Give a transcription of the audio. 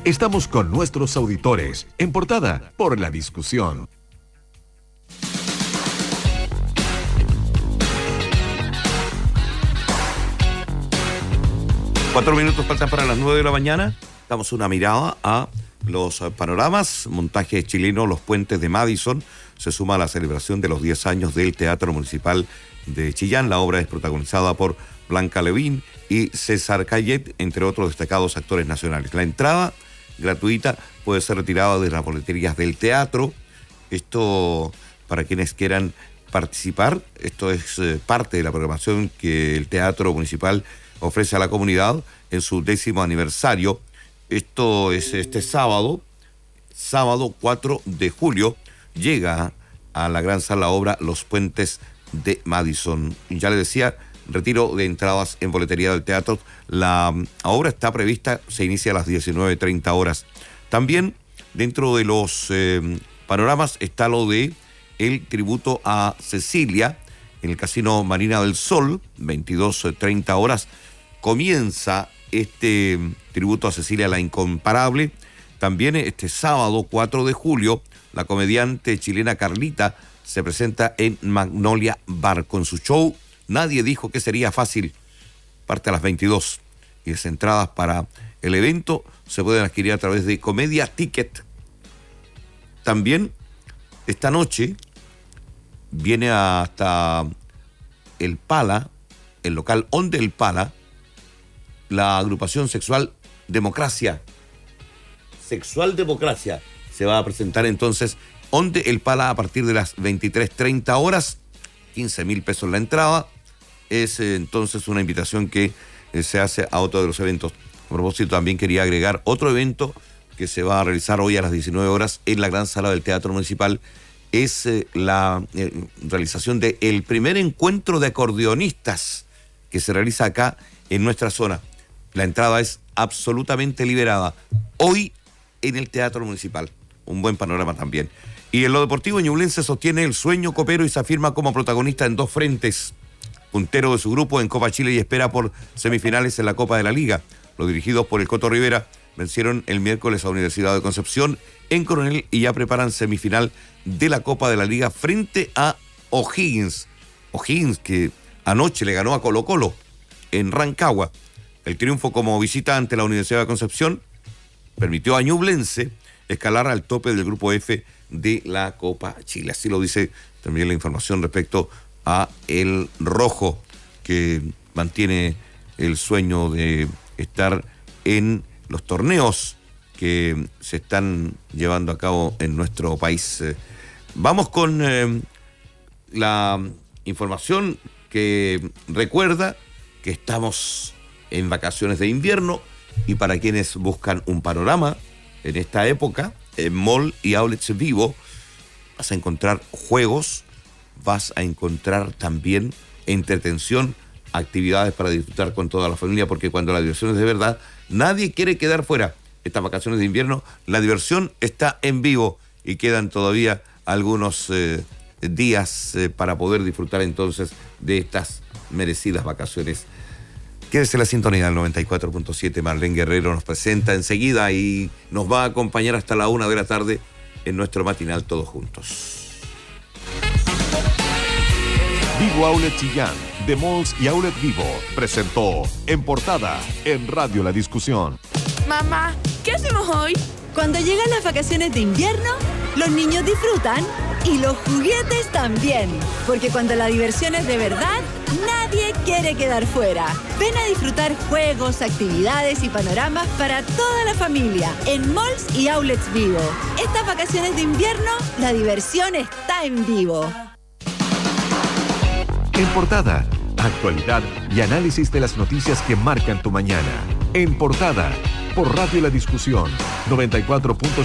Estamos con nuestros auditores, en Portada por La Discusión. Cuatro minutos faltan para las 9 de la mañana. Damos una mirada a los panoramas. Montaje chileno Los Puentes de Madison se suma a la celebración de los 10 años del Teatro Municipal de Chillán. La obra es protagonizada por Blanca Levín y César Cayet, entre otros destacados actores nacionales. La entrada gratuita puede ser retirada de las boleterías del teatro. Esto, para quienes quieran participar, esto es parte de la programación que el Teatro Municipal ofrece a la comunidad en su 10º aniversario. Esto es este sábado 4 de julio, llega a la gran sala obra Los Puentes de Madison. Ya le decía, retiro de entradas en boletería del teatro. La obra está prevista, se inicia a las 19:30 horas. También dentro de los panoramas está lo de el tributo a Cecilia en el Casino Marina del Sol, 22:30 horas. Comienza este tributo a Cecilia la Incomparable. También este sábado 4 de julio, la comediante chilena Carlita se presenta en Magnolia Bar con su show Nadie dijo que sería fácil. Parte a las 22. Y las entradas para el evento se pueden adquirir a través de Comedia Ticket. También esta noche viene hasta el Pala, el local Onde el Pala, la agrupación Sexual Democracia. Sexual Democracia se va a presentar entonces Onde el Pala a partir de las 23:30 horas. 15.000 pesos la entrada. Es entonces una invitación que se hace a otro de los eventos. A propósito, también quería agregar otro evento que se va a realizar hoy a las 19 horas en la gran sala del Teatro Municipal. Es la realización del primer encuentro de acordeonistas que se realiza acá en nuestra zona. La entrada es absolutamente liberada. Hoy en el Teatro Municipal. Un buen panorama también. Y en lo deportivo, Ñublense sostiene el sueño copero y se afirma como protagonista en dos frentes. Puntero de su grupo en Copa Chile y espera por semifinales en la Copa de la Liga. Los dirigidos por el Coto Rivera vencieron el miércoles a Universidad de Concepción en Coronel y ya preparan semifinal de la Copa de la Liga frente a O'Higgins. O'Higgins que anoche le ganó a Colo-Colo en Rancagua. El triunfo como visita ante la Universidad de Concepción permitió a Ñublense escalar al tope del grupo F de la Copa Chile. Así lo dice también la información respecto a el rojo, que mantiene el sueño de estar en los torneos que se están llevando a cabo en nuestro país. Vamos con la información que recuerda que estamos en vacaciones de invierno y para quienes buscan un panorama en esta época, en Mall y Outlets Vivo vas a encontrar juegos, vas a encontrar también entretención, actividades para disfrutar con toda la familia, porque cuando la diversión es de verdad, nadie quiere quedar fuera. Estas vacaciones de invierno, la diversión está en vivo y quedan todavía algunos días para poder disfrutar entonces de estas merecidas vacaciones. Quédese en la sintonía del 94.7. Marlene Guerrero nos presenta enseguida y nos va a acompañar hasta la 1 de la tarde en nuestro matinal Todos Juntos. Vivo Outlet Chillán, de Malls y Outlet Vivo, presentó En Portada en Radio La Discusión. Mamá, ¿qué hacemos hoy? Cuando llegan las vacaciones de invierno, los niños disfrutan y los juguetes también. Porque cuando la diversión es de verdad, nadie quiere quedar fuera. Ven a disfrutar juegos, actividades y panoramas para toda la familia en Malls y Outlets Vivo. Estas vacaciones de invierno, la diversión está en vivo. En Portada, actualidad y análisis de las noticias que marcan tu mañana. En Portada, por Radio La Discusión, 94.7.